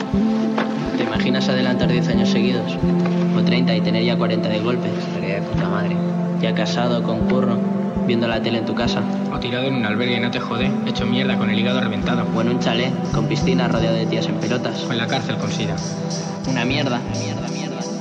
¿Te imaginas adelantar 10 años seguidos? O 30 y tener ya 40 de golpe. Estaría de puta madre. Ya casado, con curro, viendo la tele en tu casa. O tirado en un albergue y no te jode, hecho mierda con el hígado reventado. O en un chalet, con piscina, rodeado de tías en pelotas. O en la cárcel con sida. Una mierda.